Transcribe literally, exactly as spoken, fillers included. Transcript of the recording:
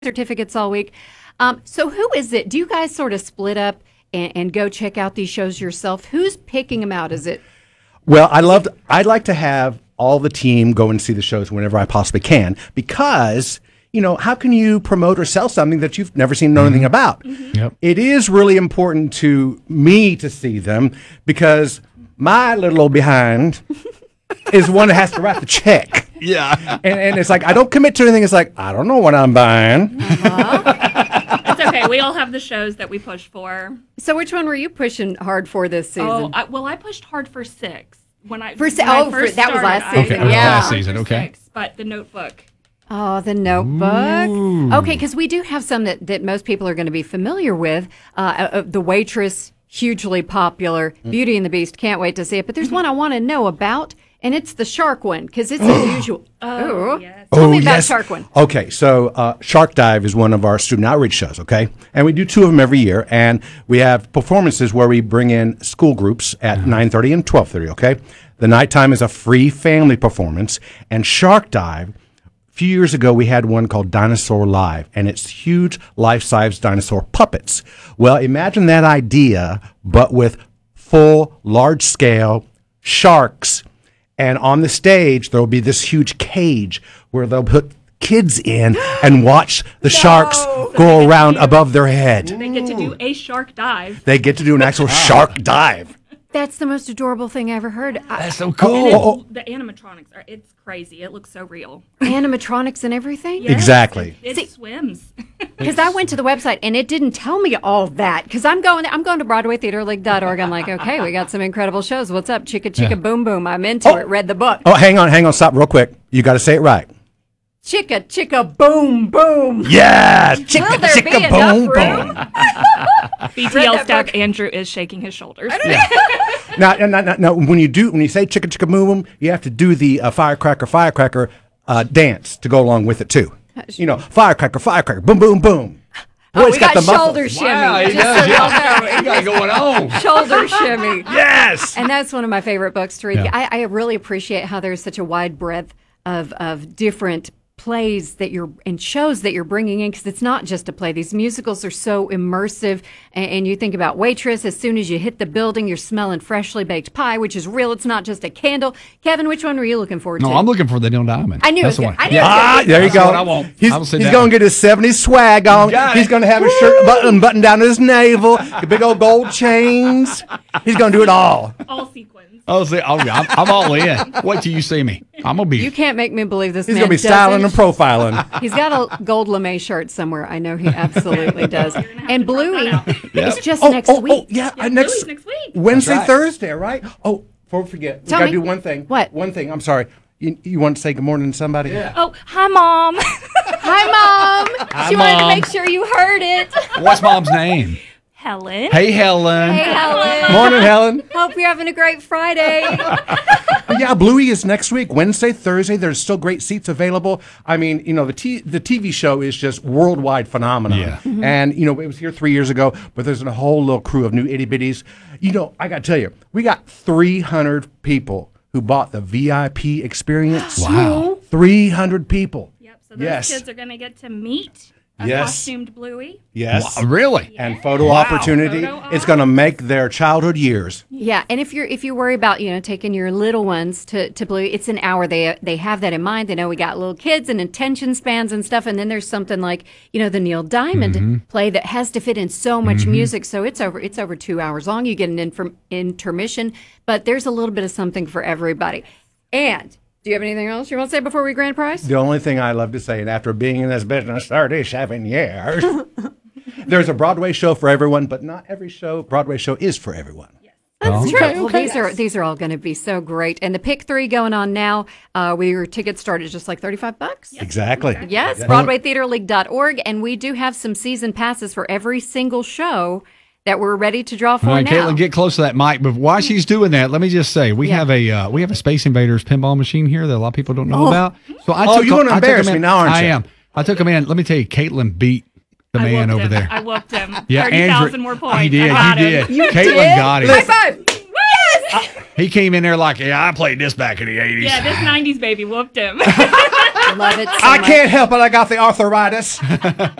certificates all week. Um, so who is it? Do you guys sort of split up and, and go check out these shows yourself? Who's picking them out? Is it? Well, I loved. I'd like to have all the team go and see the shows whenever I possibly can, because you know, how can you promote or sell something that you've never seen, know anything about? Mm-hmm. Yep. It is really important to me to see them, because my little old behind is one that has to write the check. Yeah. And, and it's like, I don't commit to anything. It's like, I don't know what I'm buying. Uh-huh. It's okay. We all have the shows that we push for. So which one were you pushing hard for this season? Oh, I, well, I pushed hard for six. When I, For si- when I oh, for- first that was started, last I season, pushed Okay, that was hard last for season, okay. six, but the Notebook. Oh, the Notebook. Okay, because we do have some that, that most people are going to be familiar with. Uh, uh, the Waitress, hugely popular. Beauty and the Beast, can't wait to see it. But there's one I want to know about, and it's the shark one, because it's unusual. Oh, Ooh. yes. Tell Oh, me about yes. Shark One. Okay, so uh, Shark Dive is one of our student outreach shows, okay? And we do two of them every year, and we have performances where we bring in school groups at nine thirty and twelve thirty, okay? The nighttime is a free family performance, and Shark Dive, a few years ago we had one called Dinosaur Live, and it's huge life-size dinosaur puppets. Well, imagine that idea, but with full, large-scale sharks. And on the stage, there will be this huge cage where they'll put kids in and watch the sharks So go they get around to do- above their head. They get to do a shark dive. They get to do an actual shark dive. That's the most adorable thing I ever heard. I, That's so And cool. it- Oh, oh. the animatronics are, it's crazy. It looks so real. animatronics and everything. Yes, Exactly. It, See- it swims. Because I went to the website and it didn't tell me all that. Because I'm going, I'm going to Broadway Theater League dot org. I'm like, okay, we got some incredible shows. What's up, Chicka Chicka Yeah. Boom Boom? I'm into Oh. it. Read the book. Oh, hang on, hang on, stop real quick. You got to say it right. Chicka Chicka Boom Boom. Yeah, Will chicka there be chicka enough boom room? boom. B T L that staff book. Andrew is shaking his shoulders. Now, now, now, now, when you do, when you say chicka chicka boom boom, you have to do the uh, firecracker firecracker uh, dance to go along with it too. You know, firecracker firecracker boom boom boom. Oh, Boy's we got, the muffles. shoulder shimmy. Wow, he Just does, so y'all yeah. know. He got it going on. Shoulder shimmy. Yes. And that's one of my favorite books to read. Yeah. I, I really appreciate how there's such a wide breadth of, of different plays that you're and shows that you're bringing in, because it's not just a play. These musicals are so immersive, and, and you think about Waitress. As soon as you hit the building, you're smelling freshly baked pie, which is real. It's not just a candle. Kevin, which one were you looking forward No, to? I'm looking for the Neil Diamond. I knew That's it the was one. good. I knew it was Ah, there you That's go. what I want. He's, I will sit he's down. going to get his seventies swag on. Got He's it. going to have his shirt button button down to his navel, the big old gold chains. He's going to do it all. All sequins. Oh, see, oh, yeah, I'm, I'm all in. Wait till you see me. I'm gonna be. You can't make me believe this He's man going to be styling and doesn't. profiling. He's got a gold lame shirt somewhere. I know he absolutely does. You're gonna have And to drop Bluey that out. is just Oh, next oh, week. oh, yeah, Yeah, uh, next, Bluey's next week. Wednesday, That's right. Thursday, right? Oh, before we forget, we Tell got to me. do one thing. What? One thing. I'm sorry. You, you want to say good morning to somebody? Yeah. Oh, hi, Mom. Hi, Mom. Hi, she wanted to Mom. make sure you heard it. What's Mom's name? Helen. Hey, Helen. Hey, Helen. Morning, Helen. Hope you're having a great Friday. Yeah, Bluey is next week, Wednesday, Thursday. There's still great seats available. I mean, you know, the t- the T V show is just worldwide phenomenon. Yeah. Mm-hmm. And, you know, it was here three years ago, but there's a whole little crew of new itty bitties. You know, I got to tell you, we got three hundred people who bought the V I P experience. Wow. three hundred people. Yep. So those Yes. kids are going to get to meet a Yes. costumed Bluey. Yes. Wow, really? And photo opportunity. Photo It's going to make their childhood years. Yeah, and if you're if you worry about, you know, taking your little ones to to Blue, it's an hour. They they have that in mind. They know we got little kids and attention spans and stuff. And then there's something like, you know, the Neil Diamond Mm-hmm. play that has to fit in so much music. So it's over it's over two hours long. You get an inform- intermission, but there's a little bit of something for everybody. And do you have anything else you want to say before we grand prize? The only thing I love to say, and after being in this business thirty-seven years, there's a Broadway show for everyone, but not every show, Broadway show is for everyone. That's Oh, true. okay, Well, okay. these are these are all going to be so great. And the pick three going on now. Uh, we your tickets start at just like thirty-five bucks. Exactly. Yes, Broadway Theater League dot org, and we do have some season passes for every single show that we're ready to draw for All right, now. Caitlin, get close to that mic. But while she's doing that, let me just say we Yeah. have a uh, we have a Space Invaders pinball machine here that a lot of people don't know Oh. about. So I Oh, took you're gonna I took embarrass him me in- now, aren't I you? am. I took him in. Let me tell you, Caitlin beat the I man whooped over him. there. I whooped him. Yeah, thirty Andrew- thousand more points. He did. I got He him. did. Caitlin got him. High five! Yes! He came in there like, yeah, I played this back in the eighties. Yeah, this nineties baby whooped him. Love it. So I much. can't help it. I got the arthritis.